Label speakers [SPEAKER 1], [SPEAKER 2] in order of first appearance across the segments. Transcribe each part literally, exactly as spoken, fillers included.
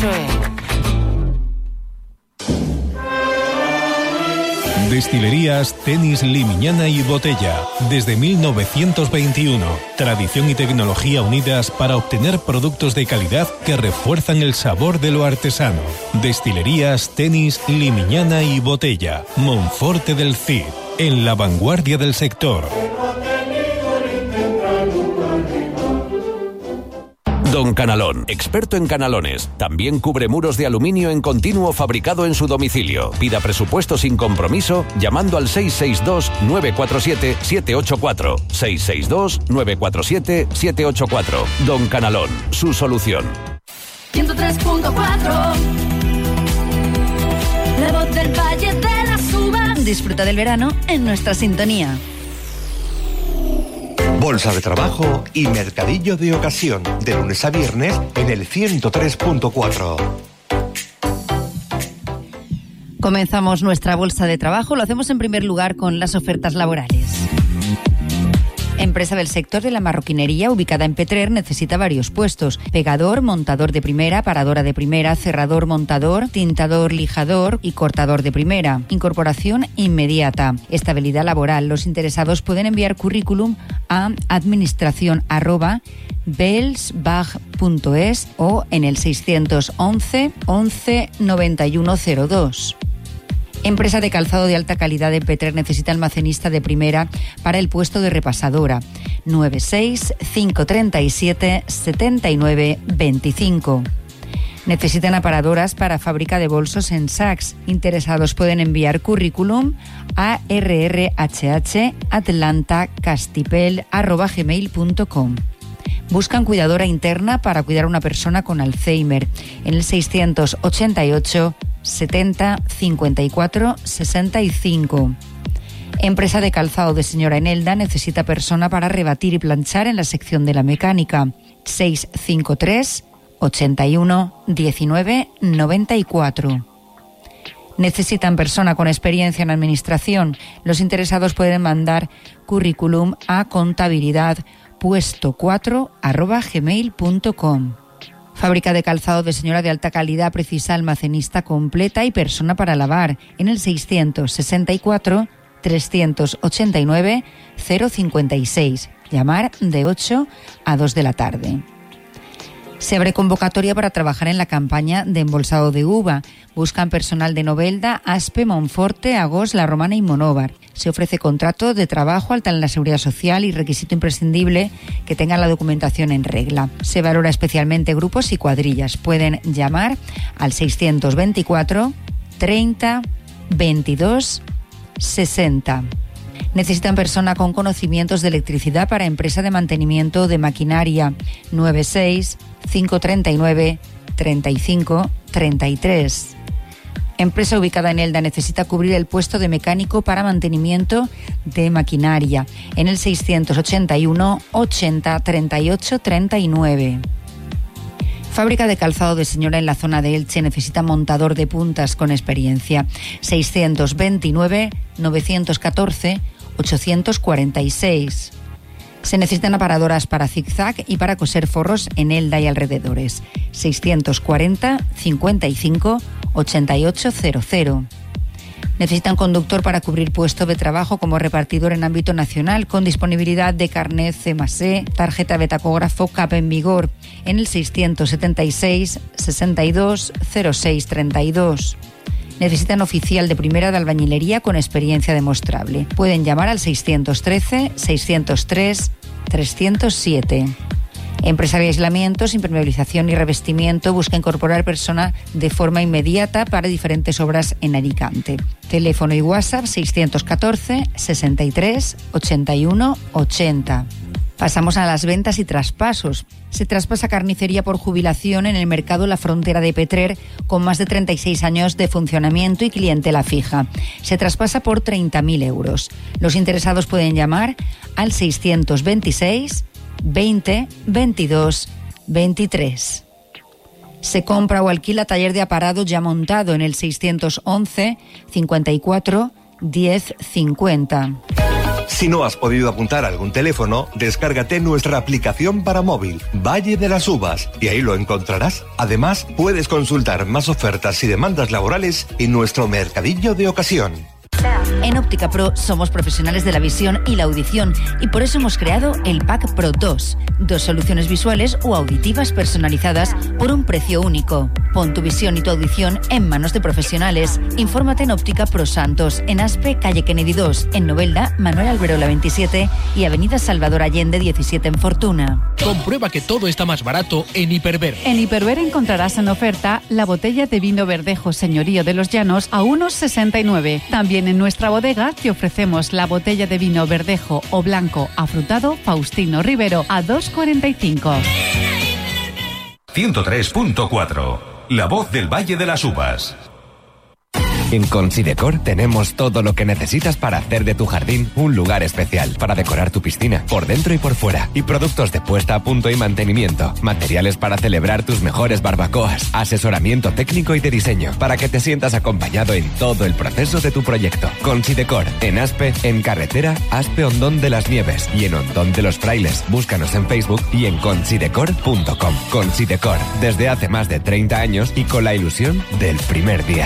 [SPEAKER 1] PSOE.
[SPEAKER 2] Destilerías Tenis Limiñana y Botella. Desde mil novecientos veintiuno. Tradición y tecnología unidas para obtener productos de calidad que refuerzan el sabor de lo artesano. Destilerías Tenis Limiñana y Botella. Monforte del Cid. En la vanguardia del sector.
[SPEAKER 3] Don Canalón, experto en canalones. También cubre muros de aluminio en continuo fabricado en su domicilio. Pida presupuesto sin compromiso llamando al seis seis dos, nueve cuatro siete, siete ocho cuatro. seis seis dos, nueve cuatro siete, siete ocho cuatro. Don Canalón, su solución.
[SPEAKER 4] ciento tres punto cuatro. La voz del Valle de las Uvas. Disfruta del verano en nuestra sintonía.
[SPEAKER 5] Bolsa de Trabajo y Mercadillo de Ocasión, de lunes a viernes en el ciento tres punto cuatro.
[SPEAKER 4] Comenzamos nuestra Bolsa de Trabajo, lo hacemos en primer lugar con las ofertas laborales. Empresa del sector de la marroquinería ubicada en Petrer necesita varios puestos: pegador, montador de primera, paradora de primera, cerrador, montador, tintador, lijador y cortador de primera. Incorporación inmediata. Estabilidad laboral. Los interesados pueden enviar currículum a administración arroba belsbach punto es o en el seiscientos once, once, noventa y uno cero dos. Empresa de calzado de alta calidad de Petrer necesita almacenista de primera para el puesto de repasadora. nueve seis, cinco tres siete, siete nueve dos cinco. Necesitan aparadoras para fábrica de bolsos en Saks. Interesados pueden enviar currículum a rrhhatlantacastipel arroba gmail punto com. Buscan cuidadora interna para cuidar a una persona con Alzheimer en el seiscientos ochenta y ocho, setenta, cincuenta y cuatro, sesenta y cinco. Empresa de calzado de señora Enelda necesita persona para rebatir y planchar en la sección de la mecánica. seiscientos cincuenta y tres, ochenta y uno, diecinueve, noventa y cuatro. Necesitan persona con experiencia en administración. Los interesados pueden mandar currículum a contabilidad puesto cuatro arroba gmail punto com. Fábrica de calzado de señora de alta calidad precisa almacenista completa y persona para lavar en el seiscientos sesenta y cuatro, trescientos ochenta y nueve, cero cincuenta y seis. Llamar de ocho a dos de la tarde. Se abre convocatoria para trabajar en la campaña de embolsado de uva. Buscan personal de Novelda, Aspe, Monforte, Agos, La Romana y Monóvar. Se ofrece contrato de trabajo, alta en la seguridad social y requisito imprescindible que tengan la documentación en regla. Se valora especialmente grupos y cuadrillas. Pueden llamar al seiscientos veinticuatro, treinta, veintidós, sesenta. Necesitan persona con conocimientos de electricidad para empresa de mantenimiento de maquinaria. nueve seis, cinco tres nueve, treinta y cinco, treinta y tres. Empresa ubicada en Elda necesita cubrir el puesto de mecánico para mantenimiento de maquinaria en el seiscientos ochenta y uno, ochenta, treinta y ocho, treinta y nueve. Fábrica de calzado de señora en la zona de Elche necesita montador de puntas con experiencia. seiscientos veintinueve, novecientos catorce, ochocientos cuarenta y seis. Se necesitan aparadoras para zigzag y para coser forros en Elda y alrededores. seiscientos cuarenta, cincuenta y cinco, ochenta y ocho cero cero. Necesitan conductor para cubrir puesto de trabajo como repartidor en ámbito nacional con disponibilidad de carnet C más E, tarjeta de tacógrafo, C A P en vigor en el seiscientos setenta y seis, sesenta y dos, cero seis treinta y dos. Necesitan oficial de primera de albañilería con experiencia demostrable. Pueden llamar al seiscientos trece, seiscientos tres, trescientos siete. Empresa de aislamientos, impermeabilización y revestimiento busca incorporar persona de forma inmediata para diferentes obras en Alicante. Teléfono y WhatsApp seiscientos catorce, sesenta y tres, ochenta y uno, ochenta. Pasamos a las ventas y traspasos. Se traspasa carnicería por jubilación en el mercado La Frontera de Petrer con más de treinta y seis años de funcionamiento y clientela fija. Se traspasa por treinta mil euros. Los interesados pueden llamar al seiscientos veintiséis, veinte, veintidós, veintitrés. Se compra o alquila taller de aparado ya montado en el seiscientos once, cincuenta y cuatro, diez, cincuenta.
[SPEAKER 5] Si no has podido apuntar a algún teléfono, descárgate nuestra aplicación para móvil, Valle de las Uvas, y ahí lo encontrarás. Además, puedes consultar más ofertas y demandas laborales en nuestro mercadillo de ocasión.
[SPEAKER 4] En Óptica Pro somos profesionales de la visión y la audición y por eso hemos creado el Pack Pro dos. Dos soluciones visuales o auditivas personalizadas por un precio único. Pon tu visión y tu audición en manos de profesionales. Infórmate en Óptica Pro Santos, en Aspe, calle Kennedy dos, en Novelda, Manuel Alberola veintisiete y avenida Salvador Allende diecisiete en Fortuna.
[SPEAKER 1] Comprueba que todo está más barato en Hiperver.
[SPEAKER 6] En Hiperver encontrarás en oferta la botella de vino Verdejo Señorío de los Llanos a uno sesenta y nueve. También en nuestra bodega te ofrecemos la botella de vino Verdejo o blanco afrutado Faustino Rivero a dos cuarenta y cinco.
[SPEAKER 2] ciento tres punto cuatro. La voz del Valle de las Uvas.
[SPEAKER 7] En Considecor tenemos todo lo que necesitas para hacer de tu jardín un lugar especial, para decorar tu piscina, por dentro y por fuera, y productos de puesta a punto y mantenimiento, materiales para celebrar tus mejores barbacoas, asesoramiento técnico y de diseño, para que te sientas acompañado en todo el proceso de tu proyecto. Considecor, en Aspe, en carretera Aspe Hondón de las Nieves y en Hondón de los Frailes. Búscanos en Facebook y en considecor punto com. Considecor, desde hace más de treinta años y con la ilusión del primer día.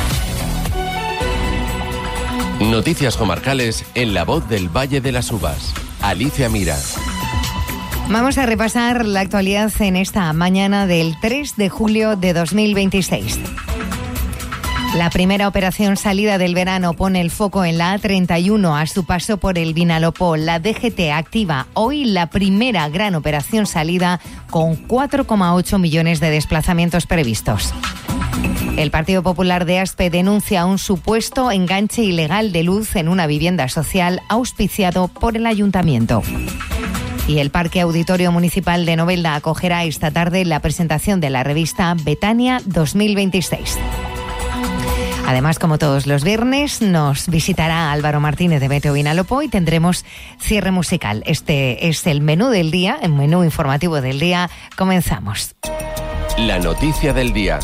[SPEAKER 3] Noticias comarcales en La Voz del Valle de las Uvas. Alicia Mira.
[SPEAKER 8] Vamos a repasar la actualidad en esta mañana del tres de julio de dos mil veintiséis. La primera operación salida del verano pone el foco en la A treinta y uno a su paso por el Vinalopó. La D G T activa hoy la primera gran operación salida con cuatro coma ocho millones de desplazamientos previstos. El Partido Popular de Aspe denuncia un supuesto enganche ilegal de luz en una vivienda social auspiciado por el Ayuntamiento. Y el Parque Auditorio Municipal de Novelda acogerá esta tarde la presentación de la revista Betania dos mil veintiséis. Además, como todos los viernes, nos visitará Álvaro Martínez de Meteo Vinalopó y tendremos cierre musical. Este es el menú del día, el menú informativo del día. Comenzamos.
[SPEAKER 3] La noticia del día.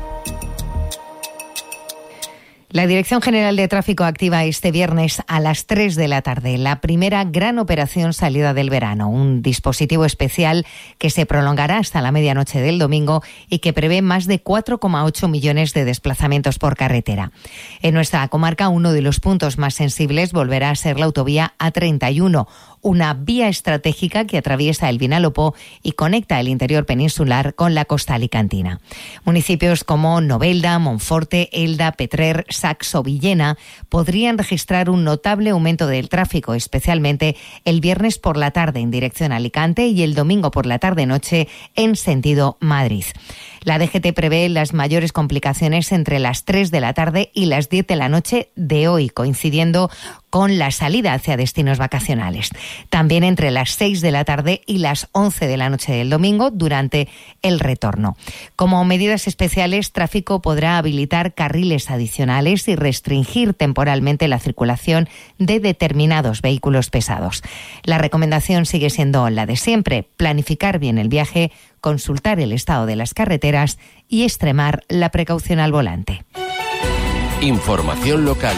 [SPEAKER 8] La Dirección General de Tráfico activa este viernes a las tres de la tarde la primera gran operación salida del verano, un dispositivo especial que se prolongará hasta la medianoche del domingo y que prevé más de cuatro coma ocho millones de desplazamientos por carretera. En nuestra comarca, uno de los puntos más sensibles volverá a ser la autovía A treinta y uno, una vía estratégica que atraviesa el Vinalopó y conecta el interior peninsular con la costa alicantina. Municipios como Novelda, Monforte, Elda, Petrer, Sax o Villena podrían registrar un notable aumento del tráfico, especialmente el viernes por la tarde en dirección a Alicante y el domingo por la tarde-noche en sentido Madrid. La D G T prevé las mayores complicaciones entre las tres de la tarde y las diez de la noche de hoy, coincidiendo con la salida hacia destinos vacacionales. También entre las seis de la tarde y las once de la noche del domingo durante el retorno. Como medidas especiales, tráfico podrá habilitar carriles adicionales y restringir temporalmente la circulación de determinados vehículos pesados. La recomendación sigue siendo la de siempre: planificar bien el viaje, consultar el estado de las carreteras y extremar la precaución al volante.
[SPEAKER 3] Información local.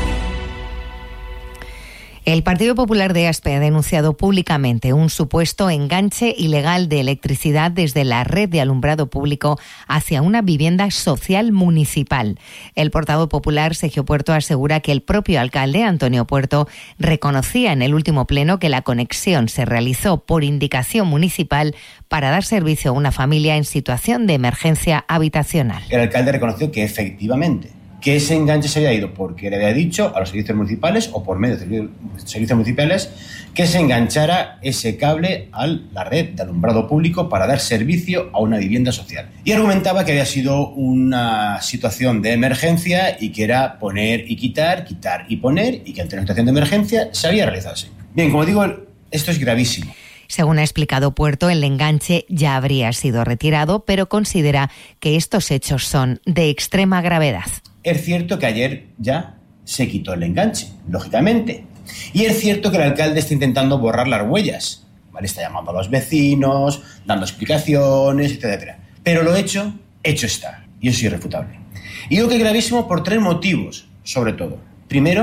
[SPEAKER 8] El Partido Popular de Aspe ha denunciado públicamente un supuesto enganche ilegal de electricidad desde la red de alumbrado público hacia una vivienda social municipal. El portavoz popular, Sergio Puerto, asegura que el propio alcalde, Antonio Puerto, reconocía en el último pleno que la conexión se realizó por indicación municipal para dar servicio a una familia en situación de emergencia habitacional.
[SPEAKER 9] El alcalde reconoció que efectivamente que ese enganche se había ido porque le había dicho a los servicios municipales o por medio de servicios municipales que se enganchara ese cable a la red de alumbrado público para dar servicio a una vivienda social. Y argumentaba que había sido una situación de emergencia y que era poner y quitar, quitar y poner, y que ante una situación de emergencia se había realizado así. Bien, como digo, esto es gravísimo.
[SPEAKER 8] Según ha explicado Puerto, el enganche ya habría sido retirado, pero considera que estos hechos son de extrema gravedad.
[SPEAKER 9] Es cierto que ayer ya se quitó el enganche, lógicamente. Y es cierto que el alcalde está intentando borrar las huellas, ¿vale? Está llamando a los vecinos, dando explicaciones, etcétera. Pero lo hecho, hecho está. Y eso es irrefutable. Y digo que es gravísimo por tres motivos, sobre todo. Primero,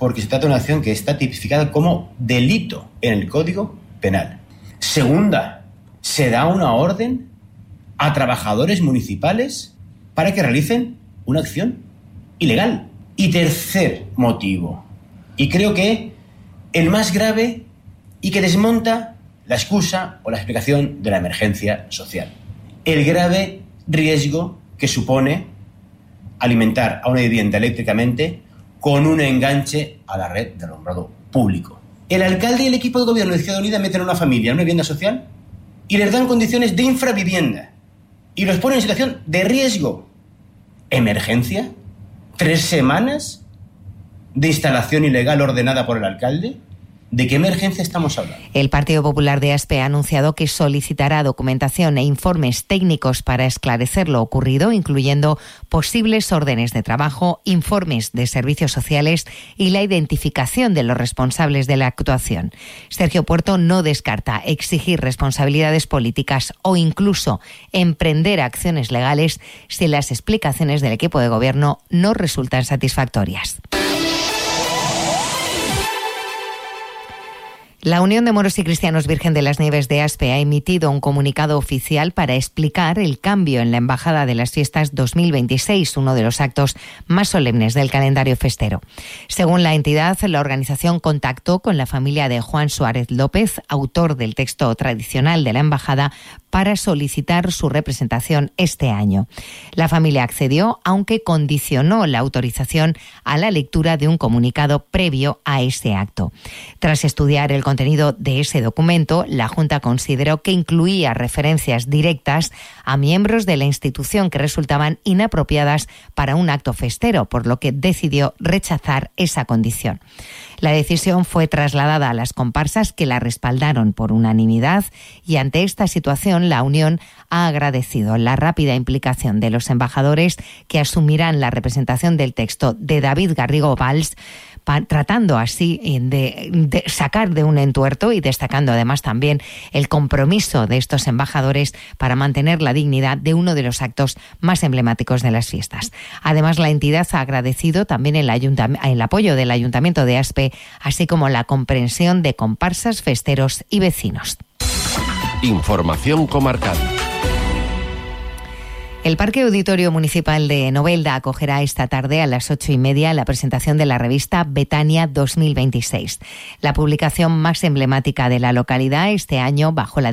[SPEAKER 9] porque se trata de una acción que está tipificada como delito en el Código Penal. Segunda, se da una orden a trabajadores municipales para que realicen una acción ilegal. Y tercer motivo, y creo que el más grave y que desmonta la excusa o la explicación de la emergencia social. El grave riesgo que supone alimentar a una vivienda eléctricamente con un enganche a la red de alumbrado público. El alcalde y el equipo de gobierno de Izquierda Unida meten a una familia en una vivienda social y les dan condiciones de infravivienda y los ponen en situación de riesgo. ¿Emergencia? ¿Tres semanas de instalación ilegal ordenada por el alcalde? ¿De qué emergencia estamos hablando?
[SPEAKER 8] El Partido Popular de Aspe ha anunciado que solicitará documentación e informes técnicos para esclarecer lo ocurrido, incluyendo posibles órdenes de trabajo, informes de servicios sociales y la identificación de los responsables de la actuación. Sergio Puerto no descarta exigir responsabilidades políticas o incluso emprender acciones legales si las explicaciones del equipo de gobierno no resultan satisfactorias. La Unión de Moros y Cristianos Virgen de las Nieves de Aspe ha emitido un comunicado oficial para explicar el cambio en la Embajada de las Fiestas dos mil veintiséis, uno de los actos más solemnes del calendario festero. Según la entidad, la organización contactó con la familia de Juan Suárez López, autor del texto tradicional de la Embajada, para solicitar su representación este año. La familia accedió, aunque condicionó la autorización a la lectura de un comunicado previo a ese acto. Tras estudiar el contenido de ese documento, la Junta consideró que incluía referencias directas a miembros de la institución que resultaban inapropiadas para un acto festero, por lo que decidió rechazar esa condición. La decisión fue trasladada a las comparsas, que la respaldaron por unanimidad, y ante esta situación la Unión ha agradecido la rápida implicación de los embajadores, que asumirán la representación del texto de David Garrigo Valls, tratando así de, de sacar de un entuerto y destacando además también el compromiso de estos embajadores para mantener la dignidad de uno de los actos más emblemáticos de las fiestas. Además, la entidad ha agradecido también el, ayuntami- el apoyo del Ayuntamiento de Aspe, así como la comprensión de comparsas, festeros y vecinos.
[SPEAKER 3] Información comarcal.
[SPEAKER 8] El Parque Auditorio Municipal de Novelda acogerá esta tarde a las ocho y media la presentación de la revista Betania dos mil veintiséis, la publicación más emblemática de la localidad este año bajo la